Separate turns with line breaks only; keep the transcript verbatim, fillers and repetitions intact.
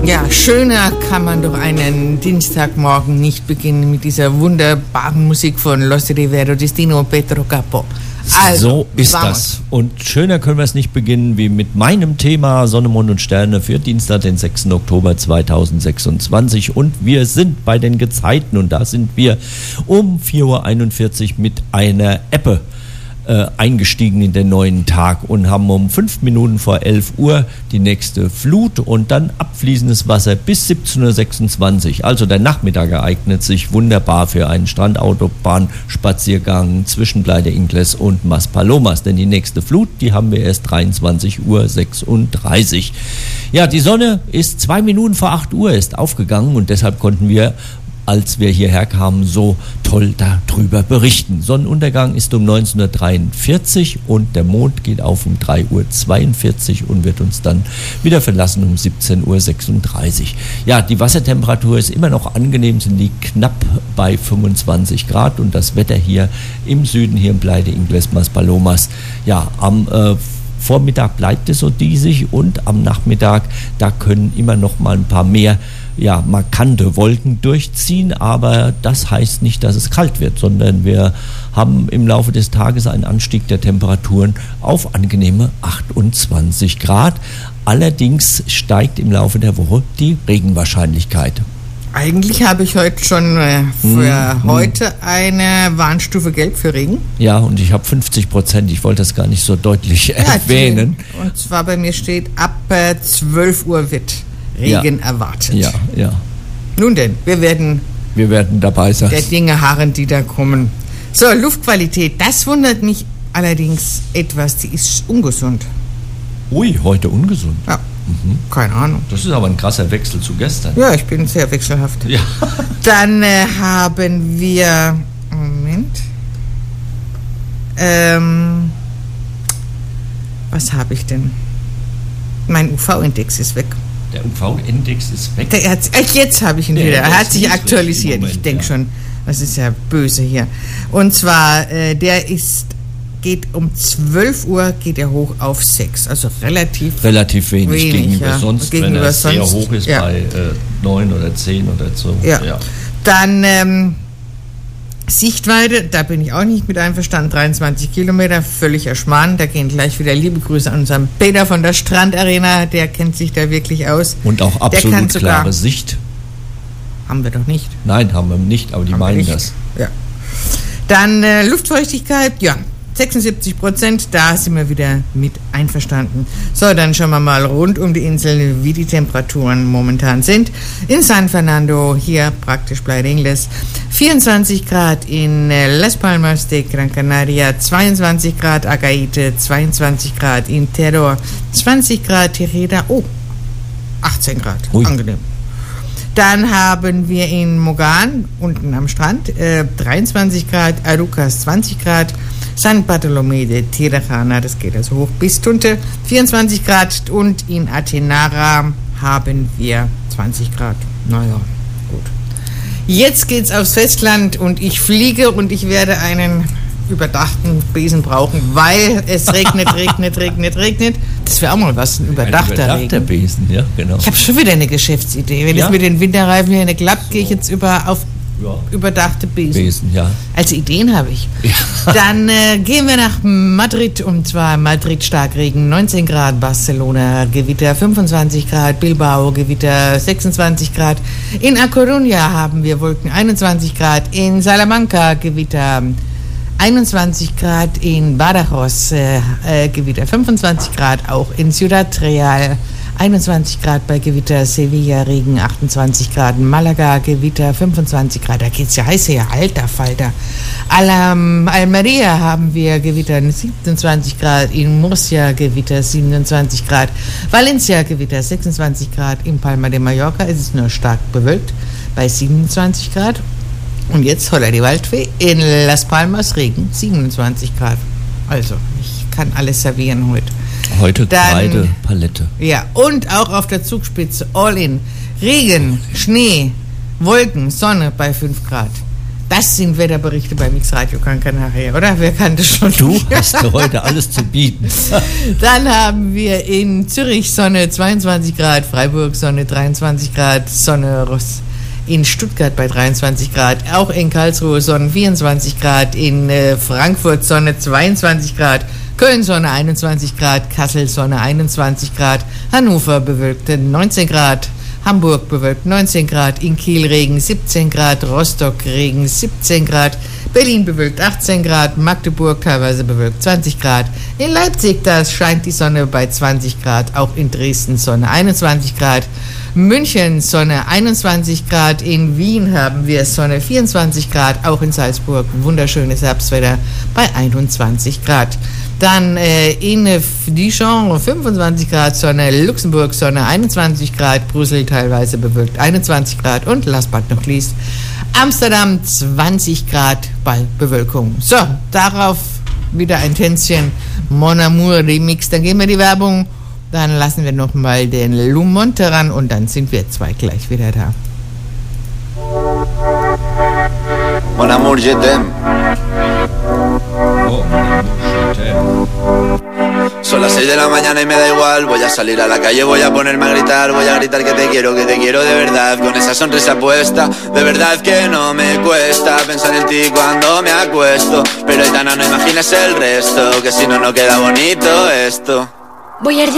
Ja, schöner kann man doch einen Dienstagmorgen nicht beginnen mit dieser wunderbaren Musik von Los Rivero Destino Petro Capo.
Also, so ist das. Und schöner können wir es nicht beginnen wie mit meinem Thema Sonne, Mond und Sterne für Dienstag, den sechsten Oktober zweitausendsechsundzwanzig. Und wir sind bei den Gezeiten und da sind wir um vier Uhr einundvierzig mit einer Ebbe äh, eingestiegen in den neuen Tag und haben um fünf Minuten vor elf Uhr die nächste Flut und dann abfließendes Wasser bis siebzehn Uhr sechsundzwanzig. Also der Nachmittag ereignet sich wunderbar für einen Strandautobahn-Spaziergang zwischen Pleite Ingles und Maspalomas, denn die nächste Flut, die haben wir erst dreiundzwanzig Uhr sechsunddreißig. Ja, die Sonne ist zwei Minuten vor acht Uhr ist aufgegangen und deshalb konnten wir, als wir hierher kamen, so toll darüber berichten. Sonnenuntergang ist um neunzehn Uhr dreiundvierzig und der Mond geht auf um drei Uhr zweiundvierzig und wird uns dann wieder verlassen um siebzehn Uhr sechsunddreißig. Ja, die Wassertemperatur ist immer noch angenehm, sie liegt knapp bei fünfundzwanzig Grad und das Wetter hier im Süden, hier in Pleite Ingles, Maspalomas, ja, am äh, Vormittag bleibt es so diesig und am Nachmittag, da können immer noch mal ein paar mehr ja, markante Wolken durchziehen, aber das heißt nicht, dass es kalt wird, sondern wir haben im Laufe des Tages einen Anstieg der Temperaturen auf angenehme achtundzwanzig Grad. Allerdings steigt im Laufe der Woche die Regenwahrscheinlichkeit. Eigentlich habe ich heute schon äh, für hm, heute hm. eine Warnstufe Gelb für Regen. Ja, und ich habe fünfzig Prozent. Ich wollte das gar nicht so deutlich ja, erwähnen.
Und zwar bei mir steht, ab äh, zwölf Uhr wird Regen
ja.
erwartet.
Ja, ja.
Nun denn, wir werden,
wir werden dabei sein.
Der Dinge harren, die da kommen. So, Luftqualität, das wundert mich allerdings etwas. Die ist ungesund.
Ui, heute ungesund?
Ja. Mhm. Keine Ahnung.
Das ist aber ein krasser Wechsel zu gestern.
Ja, ich bin sehr wechselhaft. Ja. Dann äh, haben wir... Moment. Ähm, was habe ich denn? Mein U V-Index ist weg.
Der U V-Index ist weg?
Der hat, jetzt habe ich ihn Der wieder. Er hat sich aktualisiert. Moment, ich denke ja. schon, das ist ja böse hier. Und zwar, äh, der ist... geht um zwölf Uhr geht er hoch auf sechs, also relativ
relativ wenig, wenig gegenüber ja. sonst,
gegenüber
wenn er
sonst,
sehr hoch ist ja. bei äh, neun oder zehn oder so.
Ja. ja. Dann ähm, Sichtweite, da bin ich auch nicht mit einverstanden, dreiundzwanzig Kilometer, völliger Schmarrn, da gehen gleich wieder liebe Grüße an unseren Peter von der Strandarena, der kennt sich da wirklich aus.
Und auch absolut klare Sicht.
Haben wir doch nicht.
Nein, haben wir nicht, aber die haben meinen das.
Ja. Dann äh, Luftfeuchtigkeit, ja. sechsundsiebzig Prozent, da sind wir wieder mit einverstanden. So, dann schauen wir mal rund um die Insel, wie die Temperaturen momentan sind. In San Fernando, hier praktisch Pleite Ingles, vierundzwanzig Grad, in Las Palmas de Gran Canaria, zweiundzwanzig Grad, Agaite, zweiundzwanzig Grad, in Terror, zwanzig Grad, Tereda, oh, achtzehn Grad, Ui. Angenehm. Dann haben wir in Mogan, unten am Strand, äh, dreiundzwanzig Grad, Arucas zwanzig Grad, San Bartolomé de Tirajana, das geht also hoch bis Tunte, vierundzwanzig Grad und in Atenara haben wir zwanzig Grad. Naja, gut. Jetzt geht's aufs Festland und ich fliege und ich werde einen überdachten Besen brauchen, weil es regnet, regnet, regnet, regnet. Das wäre auch mal was, ein überdachter, ein überdachter Regen.
Besen, ja, genau.
Ich habe schon wieder eine Geschäftsidee. Wenn ja? es mit den Winterreifen hier nicht klappt, so. gehe ich jetzt über auf ja. überdachte Besen.
Besen, ja.
Also Ideen habe ich. Ja. Dann äh, gehen wir nach Madrid, und zwar Madrid Starkregen, neunzehn Grad, Barcelona Gewitter, fünfundzwanzig Grad, Bilbao Gewitter, sechsundzwanzig Grad. In A Coruña haben wir Wolken, einundzwanzig Grad, in Salamanca Gewitter, einundzwanzig Grad, in Badajoz äh, äh, Gewitter, fünfundzwanzig Grad, auch in Ciudad Real, einundzwanzig Grad bei Gewitter, Sevilla Regen, achtundzwanzig Grad, Malaga Gewitter, fünfundzwanzig Grad, da geht's ja heiß her, alter Falter. Alam, Almeria haben wir Gewitter, siebenundzwanzig Grad, in Murcia Gewitter, siebenundzwanzig Grad, Valencia Gewitter, sechsundzwanzig Grad, in Palma de Mallorca ist es nur stark bewölkt, bei siebenundzwanzig Grad. Und jetzt holla die Waldfee, in Las Palmas Regen, siebenundzwanzig Grad. Also, ich kann alles servieren heute.
Heute Kreide, Palette.
Ja, und auch auf der Zugspitze, all in. Regen, Schnee, Wolken, Sonne bei fünf Grad. Da Das sind Wetterberichte bei Mixradio Gran Canaria, oder? Wer kann das schon?
Du hast heute alles zu bieten.
Dann haben wir in Zürich Sonne zweiundzwanzig Grad, Freiburg Sonne dreiundzwanzig Grad, Sonne in Stuttgart bei dreiundzwanzig Grad, auch in Karlsruhe Sonne vierundzwanzig Grad, in äh, Frankfurt Sonne zweiundzwanzig Grad, Köln Sonne einundzwanzig Grad, Kassel Sonne einundzwanzig Grad, Hannover bewölkt neunzehn Grad, Hamburg bewölkt neunzehn Grad, in Kiel Regen siebzehn Grad, Rostock Regen siebzehn Grad, Berlin bewölkt achtzehn Grad, Magdeburg teilweise bewölkt zwanzig Grad, in Leipzig, da scheint die Sonne bei zwanzig Grad, auch in Dresden Sonne einundzwanzig Grad, München Sonne einundzwanzig Grad, in Wien haben wir Sonne vierundzwanzig Grad, auch in Salzburg wunderschönes Herbstwetter bei einundzwanzig Grad. Dann äh, in Dijon fünfundzwanzig Grad Sonne, Luxemburg Sonne einundzwanzig Grad, Brüssel teilweise bewölkt einundzwanzig Grad und last but not least Amsterdam zwanzig Grad bei Bewölkung. So, darauf wieder ein Tänzchen Mon Amour Remix, dann gehen wir die Werbung, dann lassen wir nochmal den Lou Monte ran und dann sind wir zwei gleich wieder da.
Mon Amour, je t'aime.
Oh,
Son las seis de la mañana y me da igual. Voy a salir a la calle, voy a ponerme a gritar. Voy a gritar que te quiero, que te quiero de verdad. Con esa sonrisa puesta, de verdad que no me cuesta pensar en ti cuando me acuesto. Pero Aitana, no imagines el resto, que si no, no queda bonito esto.
Voy a